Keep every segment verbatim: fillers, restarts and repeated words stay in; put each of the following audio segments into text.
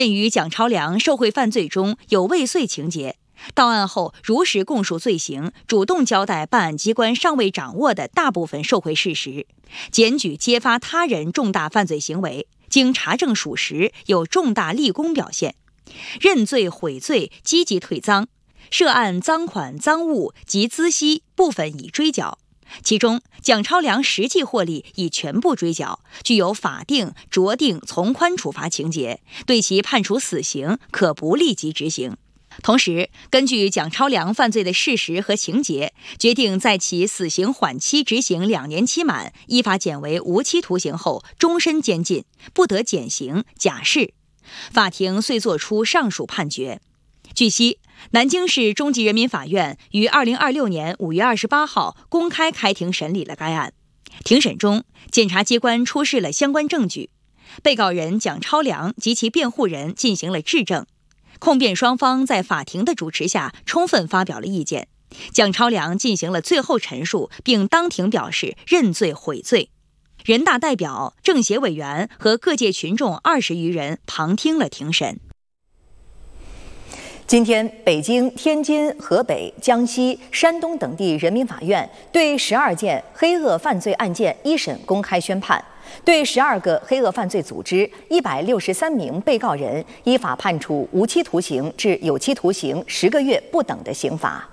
鉴于蒋超良受贿犯罪中有未遂情节，到案后如实供述罪行，主动交代办案机关尚未掌握的大部分受贿事实，检举揭发他人重大犯罪行为，经查证属实，有重大立功表现，认罪悔罪，积极退赃，涉案赃款赃物及孳息部分已追缴，其中蒋超良实际获利已全部追缴，具有法定、酌定、从宽处罚情节，对其判处死刑，可不立即执行。同时，根据蒋超良犯罪的事实和情节，决定在其死刑缓期执行两年期满，依法减为无期徒刑后终身监禁，不得减刑、假释。法庭遂作出上述判决。据悉，南京市中级人民法院于二零二六年五月二十八号公开开庭审理了该案。庭审中，检察机关出示了相关证据，被告人蒋超良及其辩护人进行了质证。控辩双方在法庭的主持下充分发表了意见，蒋超良进行了最后陈述，并当庭表示认罪悔罪。人大代表、政协委员和各界群众二十余人旁听了庭审。 今天，北京、天津、河北、江西、山东等地人民法院对十二件黑恶犯罪案件一审公开宣判，对十二个黑恶犯罪组织、一百六十三名被告人依法判处无期徒刑至有期徒刑十个月不等的刑罚。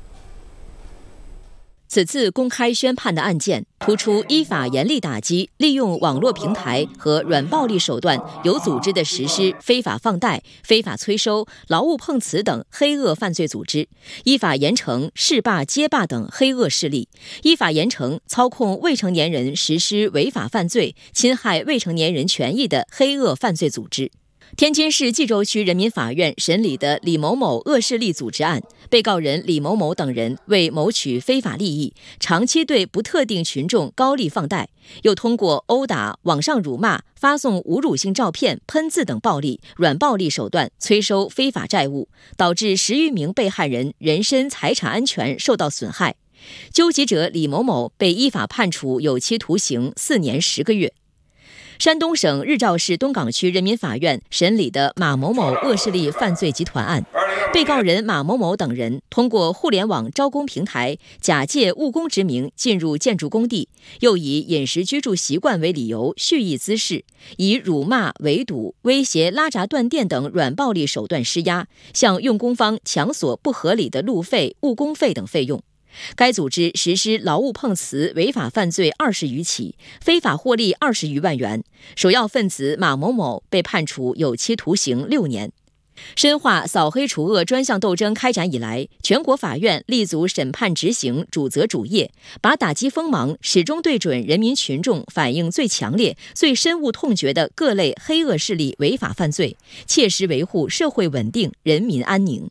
此次公开宣判的案件突出依法严厉打击利用网络平台和软暴力手段有组织地实施非法放贷、非法催收、劳务碰瓷等黑恶犯罪组织，依法严惩市霸、街霸等黑恶势力，依法严惩操控未成年人实施违法犯罪、侵害未成年人权益的黑恶犯罪组织。天津市蓟州区人民法院审理的李某某恶势力组织案，被告人李某某等人为谋取非法利益，长期对不特定群众高利放贷，又通过殴打、网上辱骂、发送侮辱性照片、喷字等暴力、软暴力手段催收非法债务，导致十余名被害人人身财产安全受到损害。纠集者李某某被依法判处有期徒刑四年十个月。山东省日照市东岗区人民法院审理的马某某恶势力犯罪集团案，被告人马某某等人通过互联网招工平台，假借务工之名进入建筑工地，又以饮食居住习惯为理由蓄意滋事，以辱骂、围堵、威胁、拉闸断电等软暴力手段施压，向用工方强索不合理的路费、误工费等费用。该组织实施劳务碰瓷违法犯罪二十余起，非法获利二十余万元。首要分子马某某被判处有期徒刑六年。深化扫黑除恶专项斗争开展以来，全国法院立足审判执行主责主业，把打击锋芒始终对准人民群众反映最强烈、最深恶痛绝的各类黑恶势力违法犯罪，切实维护社会稳定、人民安宁。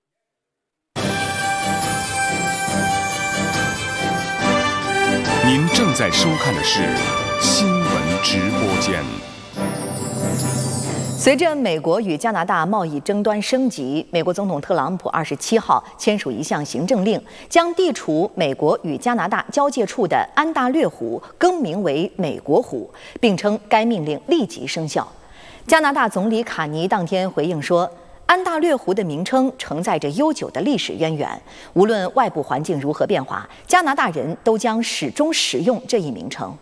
您正在收看的是新闻直播间。 随着美国与加拿大贸易争端升级，美国总统特朗普二十七号签署一项行政令，将地处美国与加拿大交界处的安大略湖更名为美国湖，并称该命令立即生效。加拿大总理卡尼当天回应说，安大略湖的名称承载着悠久的历史渊源，无论外部环境如何变化，加拿大人都将始终使用这一名称。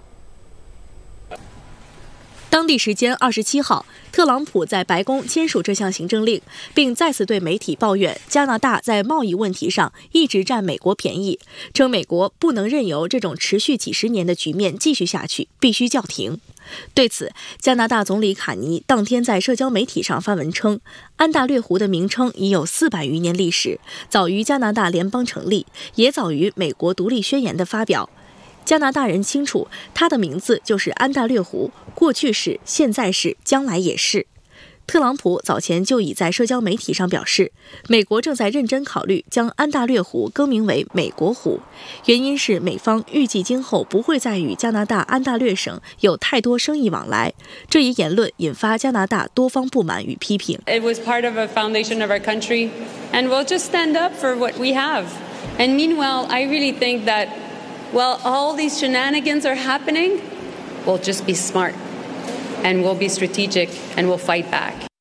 当地时间二十七号，特朗普在白宫签署这项行政令，并再次对媒体抱怨加拿大在贸易问题上一直占美国便宜，称美国不能任由这种持续几十年的局面继续下去，必须叫停。对此，加拿大总理卡尼当天在社交媒体上发文称，安大略湖的名称已有四百余年历史，早于加拿大联邦成立，也早于美国独立宣言的发表。加拿大人清楚，它的名字就是安大略湖，过去是，现在是，将来也是。特朗普早前就已在社交媒体上表示，美国正在认真考虑将安大略湖更名为美国湖，原因是美方预计今后不会再与加拿大安大略省有太多生意往来。这一言论引发加拿大多方不满与批评。 It was part of a foundation of our country, and we'll just stand up for what we have. And meanwhile, I really think that while all these shenanigans are happening, we'll just be smart, and we'll be strategic, and we'll fight back.